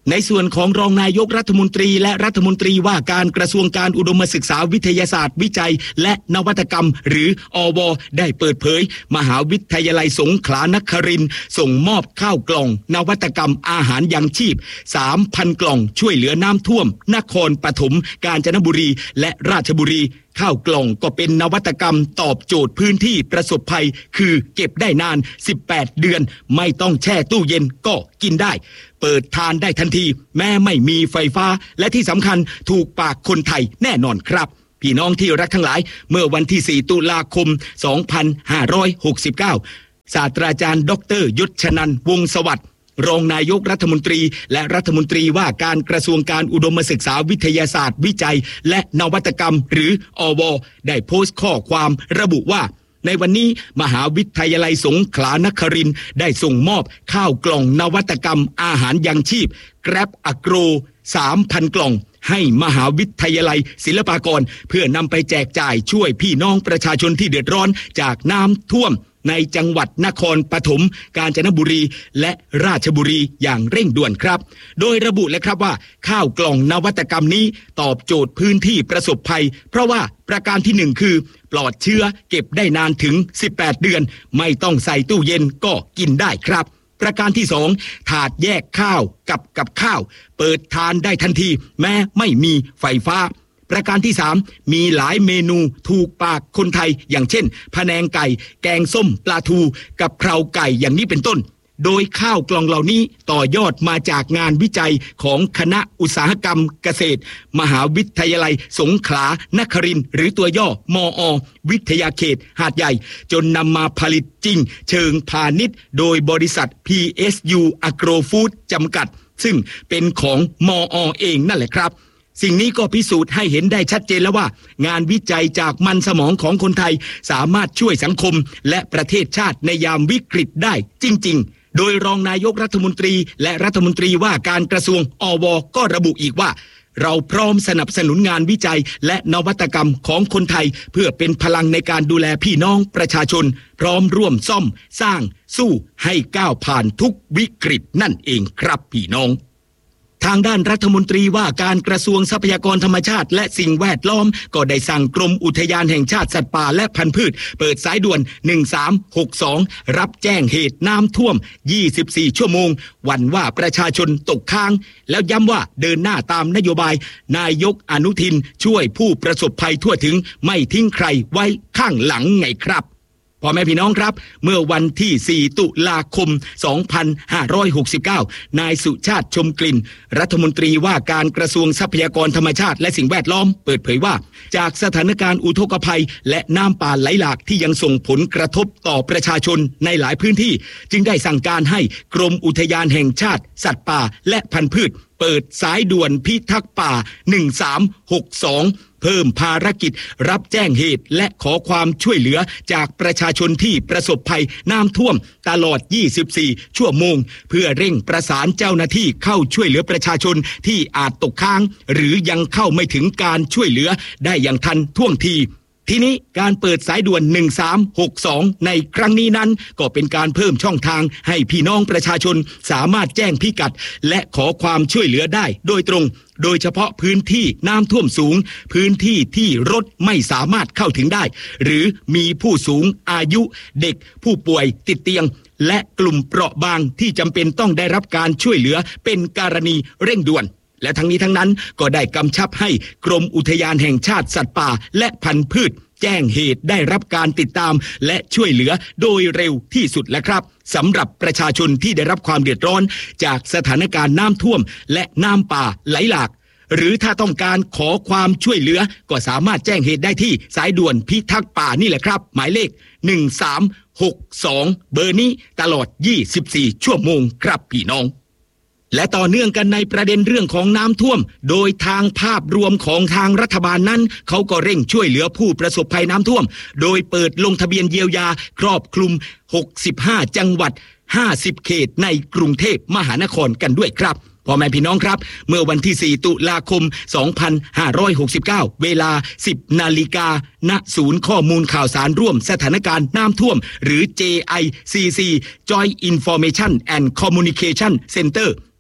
ในส่วนของรองนายกรัฐมนตรีและรัฐมนตรีว่าการกระทรวงการอุดมศึกษาวิทยาศาสตร์วิจัยและนวัตกรรมหรืออว.ได้เปิดเผยมหาวิทยาลัยสงขลานครินทร์ส่งมอบข้าวกล่องนวัตกรรมอาหารยังชีพ สามพัน กล่องช่วยเหลือน้ำท่วมนครปฐมกาญจนบุรีและราชบุรีข้าวกล่องก็เป็นนวัตกรรมตอบโจทย์พื้นที่ประสบภัยคือเก็บได้นานสิบแปดเดือนไม่ต้องแช่ตู้เย็นก็กินได้เปิดทานได้ทันทีแม้ไม่มีไฟฟ้าและที่สำคัญถูกปากคนไทยแน่นอนครับพี่น้องที่รักทั้งหลายเมื่อวันที่สี่ตุลาคมสองพันห้าร้อยหกสิบเก้าศาสตราจารย์ดร.ยศชนันท์วงศ์สวัสดิ์รองนายกรัฐมนตรีและรัฐมนตรีว่าการกระทรวงการอุดมศึกษาวิทยาศาสตร์วิจัยและนวัตกรรมหรืออว.ได้โพสต์ข้อความระบุว่าในวันนี้มหาวิทยาลัยสงขลานครินทร์ได้ส่งมอบข้าวกล่องนวัตกรรมอาหารยังชีพ Grab Agro สามพัน กล่องให้มหาวิทยาลัยศิลปากรเพื่อนำไปแจกจ่ายช่วยพี่น้องประชาชนที่เดือดร้อนจากน้ำท่วมในจังหวัดนครปฐมกาญจนบุรีและราชบุรีอย่างเร่งด่วนครับโดยระบุเลยครับว่าข้าวกล่องนวัตกรรมนี้ตอบโจทย์พื้นที่ประสบภัยเพราะว่าประการที่หนึ่งคือปลอดเชื้อเก็บได้นานถึงสิบแปดเดือนไม่ต้องใส่ตู้เย็นก็กินได้ครับประการที่สองถาดแยกข้าวกับกับข้าวเปิดทานได้ทันทีแม้ไม่มีไฟฟ้าประการที่สามมีหลายเมนูถูกปากคนไทยอย่างเช่นพะแนงไก่แกงส้มปลาทูกับเพราไก่อย่างนี้เป็นต้นโดยข้าวกล่องเหล่านี้ต่อยอดมาจากงานวิจัยของคณะอุตสาหกรรมเกษตรมหาวิทยาลัยสงขลานครินทร์หรือตัวย่อมอ วิทยาเขตหาดใหญ่จนนำมาผลิตจริงเชิงพาณิชย์โดยบริษัท พี เอส ยู Agro Food จำกัดซึ่งเป็นของมอ เองนั่นแหละครับสิ่งนี้ก็พิสูจน์ให้เห็นได้ชัดเจนแล้วว่างานวิจัยจากมันสมองของคนไทยสามารถช่วยสังคมและประเทศชาติในยามวิกฤตได้จริงๆโดยรองนายกรัฐมนตรีและรัฐมนตรีว่าการกระทรวงอว.ก็ระบุอีกว่าเราพร้อมสนับสนุนงานวิจัยและนวัตกรรมของคนไทยเพื่อเป็นพลังในการดูแลพี่น้องประชาชนพร้อมร่วมซ่อมสร้างสู้ให้ก้าวผ่านทุกวิกฤตนั่นเองครับพี่น้องทางด้านรัฐมนตรีว่าการกระทรวงทรัพยากรธรรมชาติและสิ่งแวดล้อมก็ได้สั่งกรมอุทยานแห่งชาติสัตว์ป่าและพันธุ์พืชเปิดสายด่วนหนึ่งสามหกสองรับแจ้งเหตุน้ำท่วมยี่สิบสี่ชั่วโมงหวั่นว่าประชาชนตกค้างแล้วย้ำว่าเดินหน้าตามนโยบายนายกอนุทินช่วยผู้ประสบภัยทั่วถึงไม่ทิ้งใครไว้ข้างหลังไงครับพ่อแม่พี่น้องครับเมื่อวันที่สี่ตุลาคมสองพันห้าร้อยหกสิบเก้านายสุชาติชมกลิ่นรัฐมนตรีว่าการกระทรวงทรัพยากรธรรมชาติและสิ่งแวดล้อมเปิดเผยว่าจากสถานการณ์อุทกภัยและน้ำป่าไหลหลากที่ยังส่งผลกระทบต่อประชาชนในหลายพื้นที่จึงได้สั่งการให้กรมอุทยานแห่งชาติสัตว์ป่าและพันธุ์พืชเปิดสายด่วนพิทักษ์ป่าหนึ่งสามหกสองเพิ่มภารกิจรับแจ้งเหตุและขอความช่วยเหลือจากประชาชนที่ประสบภัยน้ำท่วมตลอดยี่สิบสี่ชั่วโมงเพื่อเร่งประสานเจ้าหน้าที่เข้าช่วยเหลือประชาชนที่อาจตกค้างหรือยังเข้าไม่ถึงการช่วยเหลือได้อย่างทันท่วงทีทีนี้การเปิดสายด่วนหนึ่งสามหกสองในครั้งนี้นั้นก็เป็นการเพิ่มช่องทางให้พี่น้องประชาชนสามารถแจ้งพิกัดและขอความช่วยเหลือได้โดยตรงโดยเฉพาะพื้นที่น้ำท่วมสูงพื้นที่ที่รถไม่สามารถเข้าถึงได้หรือมีผู้สูงอายุเด็กผู้ป่วยติดเตียงและกลุ่มเปราะบางที่จำเป็นต้องได้รับการช่วยเหลือเป็นกรณีเร่งด่วนและทั้งนี้ทั้งนั้นก็ได้กำชับให้กรมอุทยานแห่งชาติสัตว์ป่าและพันธุ์พืชแจ้งเหตุได้รับการติดตามและช่วยเหลือโดยเร็วที่สุดแล้วครับสำหรับประชาชนที่ได้รับความเดือดร้อนจากสถานการณ์น้ำท่วมและน้ำป่าไหลหลากหรือถ้าต้องการขอความช่วยเหลือก็สามารถแจ้งเหตุได้ที่สายด่วนพิทักษ์ป่านี่แหละครับหมายเลขหนึ่งสามหกสองเบอร์นี้ตลอดยี่สิบสี่ชั่วโมงครับพี่น้องและต่อเนื่องกันในประเด็นเรื่องของน้ำท่วมโดยทางภาพรวมของทางรัฐบาลนั้นเขาก็เร่งช่วยเหลือผู้ประสบภัยน้ำท่วมโดยเปิดลงทะเบียนเยียวยาครอบคลุมหกสิบห้าจังหวัดห้าสิบเขตในกรุงเทพมหานครกันด้วยครับพ่อแม่พี่น้องครับเมื่อวันที่สี่ตุลาคมสองพันห้าร้อยหกสิบเก้าเวลาสิบนาฬิกาณศูนย์ข้อมูลข่าวสารร่วมสถานการณ์น้ำท่วมหรือ เจ ไอ ซี ซี Joint Information and Communication Center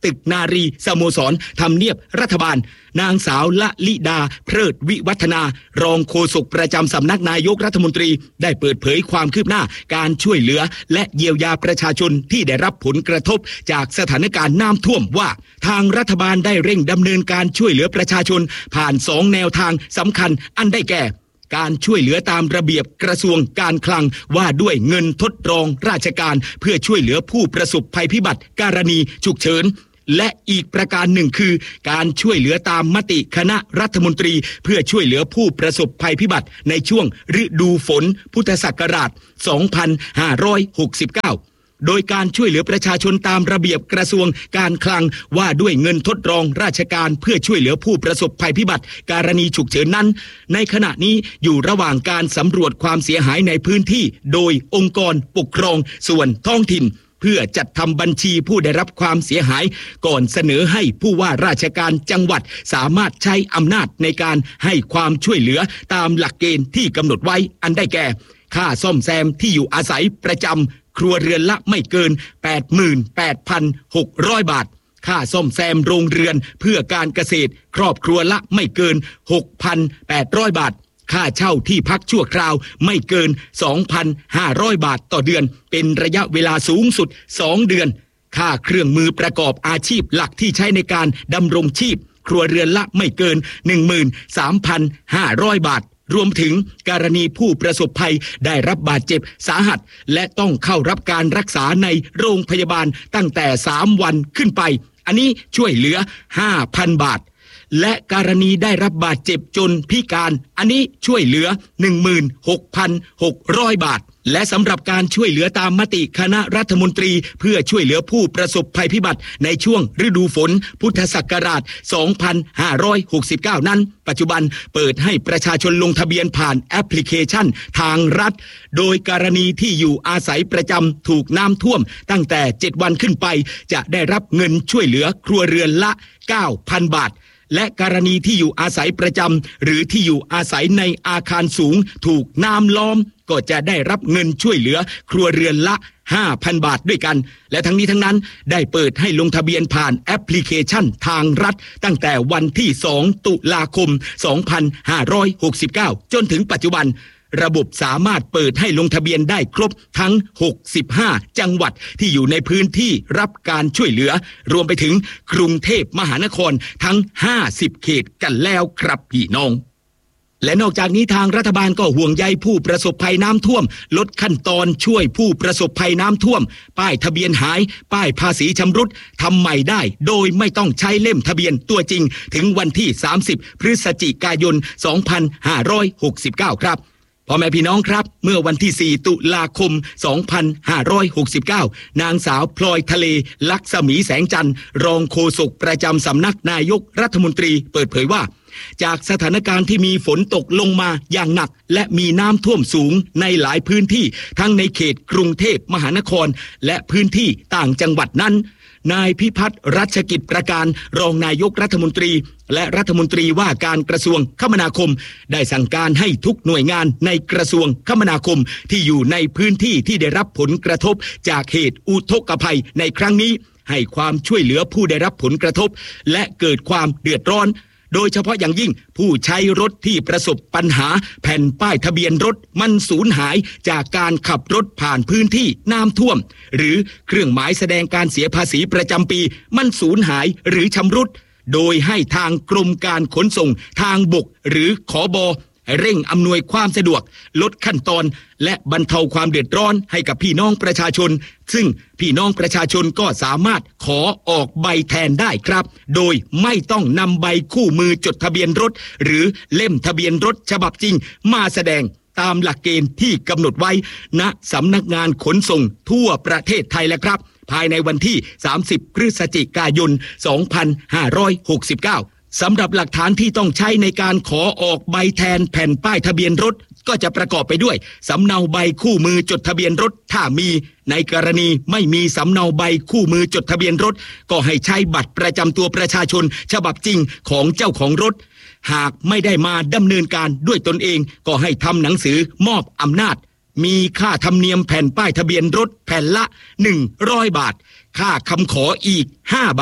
ตึกนารีสโมสรทำเนียบรัฐบาลนางสาวละลิดาเพลิดวิวัฒนารองโฆษกประจำสำนักนายกรัฐมนตรีได้เปิดเผยความคืบหน้าการช่วยเหลือและเยียวยาประชาชนที่ได้รับผลกระทบจากสถานการณ์น้ำท่วมว่าทางรัฐบาลได้เร่งดำเนินการช่วยเหลือประชาชนผ่านสองแนวทางสำคัญอันได้แก่การช่วยเหลือตามระเบียบกระทรวงการคลังว่าด้วยเงินทดรองราชการเพื่อช่วยเหลือผู้ประสบภัยพิบัติกรณีฉุกเฉินและอีกประการหนึ่งคือการช่วยเหลือตามมติคณะรัฐมนตรีเพื่อช่วยเหลือผู้ประสบภัยพิบัติในช่วงฤดูฝนพุทธศักราชสองพันห้าร้อยหกสิบเก้าโดยการช่วยเหลือประชาชนตามระเบียบกระทรวงการคลังว่าด้วยเงินทดรองราชการเพื่อช่วยเหลือผู้ประสบภัยพิบัติกรณีฉุกเฉินนั้นในขณะนี้อยู่ระหว่างการสำรวจความเสียหายในพื้นที่โดยองค์กรปกครองส่วนท้องถิ่นเพื่อจัดทำบัญชีผู้ได้รับความเสียหายก่อนเสนอให้ผู้ว่าราชการจังหวัดสามารถใช้อำนาจในการให้ความช่วยเหลือตามหลักเกณฑ์ที่กำหนดไว้อันได้แก่ค่าซ่อมแซมที่อยู่อาศัยประจำครัวเรือนละไม่เกิน แปดหมื่นแปดพันหกร้อย บาทค่าซ่อมแซมโรงเรือนเพื่อการเกษตรครอบครัวละไม่เกิน หกพันแปดร้อย บาทค่าเช่าที่พักชั่วคราวไม่เกิน สองพันห้าร้อย บาทต่อเดือนเป็นระยะเวลาสูงสุดสองเดือนค่าเครื่องมือประกอบอาชีพหลักที่ใช้ในการดำรงชีพครัวเรือนละไม่เกิน หนึ่งหมื่นสามพันห้าร้อย บาทรวมถึงกรณีผู้ประสบภัยได้รับบาดเจ็บสาหัสและต้องเข้ารับการรักษาในโรงพยาบาลตั้งแต่สามวันขึ้นไปอันนี้ช่วยเหลือ ห้าพัน บาทและกรณีได้รับบาดเจ็บจนพิการอันนี้ช่วยเหลือ หนึ่งหมื่นหกพันหกร้อย บาทและสำหรับการช่วยเหลือตามมติคณะรัฐมนตรีเพื่อช่วยเหลือผู้ประสบภัยพิบัติในช่วงฤดูฝนพุทธศักราชสองพันห้าร้อยหกสิบเก้านั้นปัจจุบันเปิดให้ประชาชนลงทะเบียนผ่านแอปพลิเคชันทางรัฐโดยกรณีที่อยู่อาศัยประจำถูกน้ำท่วมตั้งแต่เจ็ดวันขึ้นไปจะได้รับเงินช่วยเหลือครัวเรือนละ เก้าพัน บาทและกรณีที่อยู่อาศัยประจำหรือที่อยู่อาศัยในอาคารสูงถูกน้ำล้อมก็จะได้รับเงินช่วยเหลือครัวเรือนละ ห้าพัน บาทด้วยกันและทั้งนี้ทั้งนั้นได้เปิดให้ลงทะเบียนผ่านแอปพลิเคชันทางรัฐตั้งแต่วันที่สองตุลาคมสองพันห้าร้อยหกสิบเก้าจนถึงปัจจุบันระบบสามารถเปิดให้ลงทะเบียนได้ครบทั้งหกสิบห้าจังหวัดที่อยู่ในพื้นที่รับการช่วยเหลือรวมไปถึงกรุงเทพมหานครทั้งห้าสิบเขตกันแล้วครับพี่น้องและนอกจากนี้ทางรัฐบาลก็ห่วงใยผู้ประสบภัยน้ำท่วมลดขั้นตอนช่วยผู้ประสบภัยน้ำท่วมป้ายทะเบียนหายป้ายภาษีชำรุดทำใหม่ได้โดยไม่ต้องใช้เล่มทะเบียนตัวจริงถึงวันที่สามสิบพฤศจิกายนสองพันห้าร้อยหกสิบเก้าครับพ่อแม่พี่น้องครับเมื่อวันที่สี่ตุลาคมสองพันห้าร้อยหกสิบเก้านางสาวพลอยทะเลลักษมีแสงจันทร์รองโฆษกประจำสำนักนายกรัฐมนตรีเปิดเผยว่าจากสถานการณ์ที่มีฝนตกลงมาอย่างหนักและมีน้ำท่วมสูงในหลายพื้นที่ทั้งในเขตกรุงเทพมหานครและพื้นที่ต่างจังหวัดนั้นนายพิพัฒน์รัชกิจประการรองนายกรัฐมนตรีและรัฐมนตรีว่าการกระทรวงคมนาคมได้สั่งการให้ทุกหน่วยงานในกระทรวงคมนาคมที่อยู่ในพื้นที่ที่ได้รับผลกระทบจากเหตุอุทกภัยในครั้งนี้ให้ความช่วยเหลือผู้ได้รับผลกระทบและเกิดความเดือดร้อนโดยเฉพาะอย่างยิ่งผู้ใช้รถที่ประสบปัญหาแผ่นป้ายทะเบียนรถมันสูญหายจากการขับรถผ่านพื้นที่น้ำท่วมหรือเครื่องหมายแสดงการเสียภาษีประจำปีมันสูญหายหรือชำรุดโดยให้ทางกรมการขนส่งทางบกหรือขบเร่งอำนวยความสะดวกลดขั้นตอนและบรรเทาความเดือดร้อนให้กับพี่น้องประชาชนซึ่งพี่น้องประชาชนก็สามารถขอออกใบแทนได้ครับโดยไม่ต้องนำใบคู่มือจดทะเบียนรถหรือเล่มทะเบียนรถฉบับจริงมาแสดงตามหลักเกณฑ์ที่กำหนดไว้ณสำนักงานขนส่งทั่วประเทศไทยแล้วครับภายในวันที่สามสิบพฤศจิกายนสองพันห้าร้อยหกสิบเก้าสำหรับหลักฐานที่ต้องใช้ในการขอออกใบแทนแผ่นป้ายทะเบียนรถก็จะประกอบไปด้วยสำเนาใบคู่มือจดทะเบียนรถถ้ามีในกรณีไม่มีสำเนาใบคู่มือจดทะเบียนรถก็ให้ใช้บัตรประจำตัวประชาชนฉบับจริงของเจ้าของรถหากไม่ได้มาดำเนินการด้วยตนเองก็ให้ทำหนังสือมอบอำนาจมีค่าธรรมเนียมแผ่นป้ายทะเบียนรถแผ่นละหนึ่งร้อยบาทค่าคำขออีกห้าบาท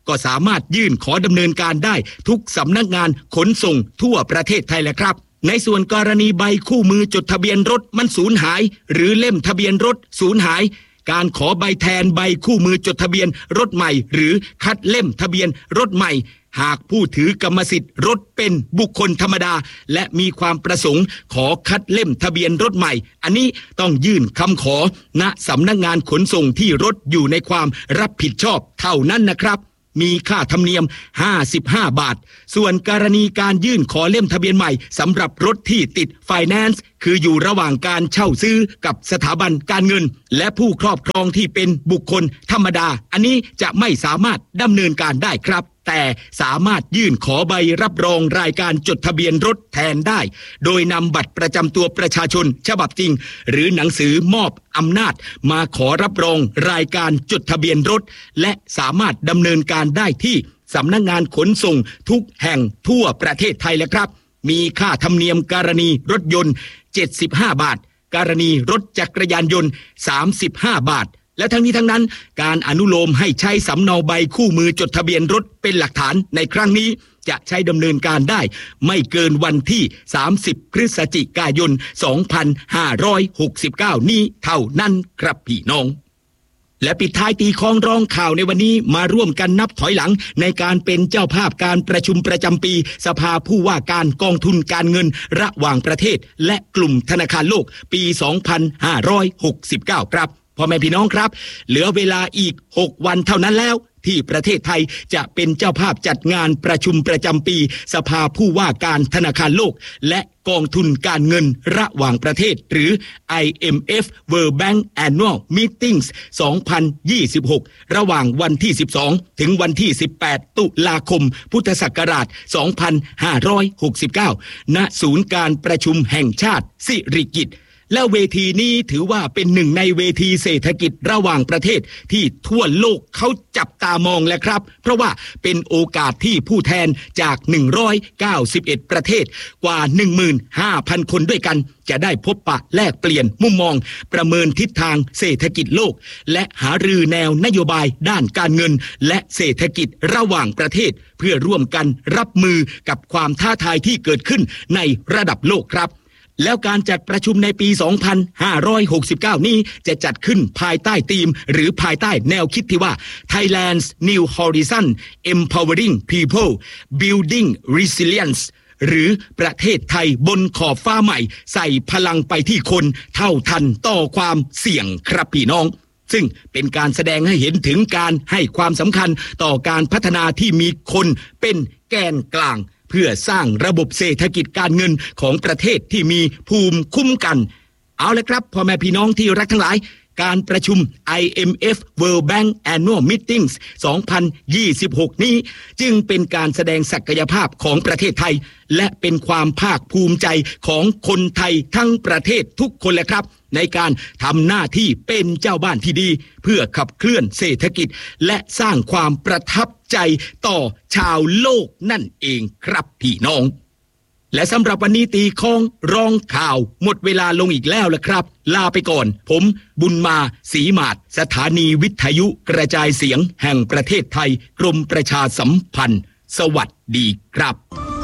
ก็สามารถยื่นขอดำเนินการได้ทุกสำนักงานขนส่งทั่วประเทศไทยแหละครับในส่วนกรณีใบคู่มือจดทะเบียนรถมันสูญหายหรือเล่มทะเบียนรถสูญหายการขอใบแทนใบคู่มือจดทะเบียนรถใหม่หรือคัดเล่มทะเบียนรถใหม่หากผู้ถือกรรมสิทธิ์รถเป็นบุคคลธรรมดาและมีความประสงค์ขอคัดเล่มทะเบียนรถใหม่อันนี้ต้องยื่นคำขอณสำนักงานขนส่งที่รถอยู่ในความรับผิดชอบเท่านั้นนะครับมีค่าธรรมเนียมห้าสิบห้าบาทส่วนกรณีการยื่นขอเล่มทะเบียนใหม่สำหรับรถที่ติดไฟแนนซ์คืออยู่ระหว่างการเช่าซื้อกับสถาบันการเงินและผู้ครอบครองที่เป็นบุคคลธรรมดาอันนี้จะไม่สามารถดำเนินการได้ครับแต่สามารถยื่นขอใบรับรองรายการจดทะเบียนรถแทนได้โดยนำบัตรประจำตัวประชาชนฉบับจริงหรือหนังสือมอบอำนาจมาขอรับรองรายการจดทะเบียนรถและสามารถดำเนินการได้ที่สำนักงานขนส่งทุกแห่งทั่วประเทศไทยแล้วครับมีค่าธรรมเนียมกรณีรถยนต์เจ็ดสิบห้าบาทกรณีรถจักรยานยนต์สามสิบห้าบาทและทั้งนี้ทั้งนั้นการอนุโลมให้ใช้สำเนาใบคู่มือจดทะเบียนรถเป็นหลักฐานในครั้งนี้จะใช้ดำเนินการได้ไม่เกินวันที่สามสิบพฤศจิกายนสองพันห้าร้อยหกสิบเก้านี้เท่านั้นครับพี่น้องและปิดท้ายตีคล้องร้องข่าวในวันนี้มาร่วมกันนับถอยหลังในการเป็นเจ้าภาพการประชุมประจำปีสภาผู้ว่าการกองทุนการเงินระหว่างประเทศและกลุ่มธนาคารโลกปีสองพันห้าร้อยหกสิบเก้าครับพ่อแม่พี่น้องครับเหลือเวลาอีกหกวันเท่านั้นแล้วที่ประเทศไทยจะเป็นเจ้าภาพจัดงานประชุมประจำปีสภาผู้ว่าการธนาคารโลกและกองทุนการเงินระหว่างประเทศหรือ ไอ เอ็ม เอฟ World Bank Annual Meetings สองพันยี่สิบหกระหว่างวันที่สิบสองถึงวันที่สิบแปดตุลาคมพุทธศักราชสองพันห้าร้อยหกสิบเก้าณศูนย์การประชุมแห่งชาติสิริกิติ์และเวทีนี้ถือว่าเป็นหนึ่งในเวทีเศรษฐกิจระหว่างประเทศที่ทั่วโลกเขาจับตามองแล้วครับเพราะว่าเป็นโอกาสที่ผู้แทนจากหนึ่งร้อยเก้าสิบเอ็ดประเทศกว่า หนึ่งหมื่นห้าพัน คนด้วยกันจะได้พบปะแลกเปลี่ยนมุมมองประเมินทิศทางเศรษฐกิจโลกและหารือแนวนโยบายด้านการเงินและเศรษฐกิจระหว่างประเทศเพื่อร่วมกันรับมือกับความท้าทายที่เกิดขึ้นในระดับโลกครับแล้วการจัดประชุมในปี สองพันห้าร้อยหกสิบเก้า นี้จะจัดขึ้นภายใต้ธีมหรือภายใต้แนวคิดที่ว่า Thailand's New Horizon Empowering People Building Resilience หรือประเทศไทยบนขอบฟ้าใหม่ใส่พลังไปที่คนเท่าทันต่อความเสี่ยงครับพี่น้องซึ่งเป็นการแสดงให้เห็นถึงการให้ความสำคัญต่อการพัฒนาที่มีคนเป็นแกนกลางเพื่อสร้างระบบเศรษฐกิจการเงินของประเทศที่มีภูมิคุ้มกันเอาละครับพ่อแม่พี่น้องที่รักทั้งหลายการประชุม ไอ เอ็ม เอฟ World Bank Annual Meetings สองพันยี่สิบหก นี้จึงเป็นการแสดงศักยภาพของประเทศไทยและเป็นความภาคภูมิใจของคนไทยทั้งประเทศทุกคนแหละครับในการทำหน้าที่เป็นเจ้าบ้านที่ดีเพื่อขับเคลื่อนเศรษฐกิจและสร้างความประทับใจต่อชาวโลกนั่นเองครับพี่น้องและสำหรับวันนี้ตีคล้องร้องข่าวหมดเวลาลงอีกแล้วล่ะครับลาไปก่อนผมบุญมาศรีหมาดสถานีวิทยุกระจายเสียงแห่งประเทศไทยกรมประชาสัมพันธ์สวัสดีครับ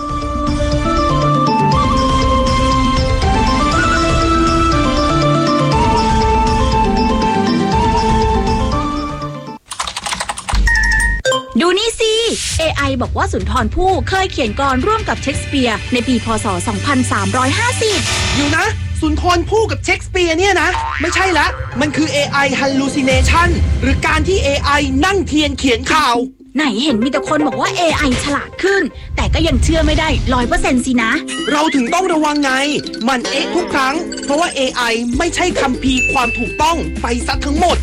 ดูนี่สิ เอ ไอ บอกว่าสุนทรภู่เคยเขียนกลอนร่วมกับเชคสเปียร์ในปีพ.ศ. สองพันสามร้อยห้าสิบอยู่นะสุนทรภู่กับเชคสเปียร์เนี่ยนะไม่ใช่ละมันคือ เอ ไอ hallucination หรือการที่ เอ ไอ นั่งเทียนเขียนข่าวไหนเห็นมีแต่คนบอกว่า เอ ไอ ฉลาดขึ้นแต่ก็ยังเชื่อไม่ได้ ร้อยเปอร์เซ็นต์ สินะเราถึงต้องระวังไงมันเอ๊ะทุกครั้งเพราะว่า เอ ไอ ไม่ใช่คัมภีร์ความถูกต้องไปซะทั้งหมด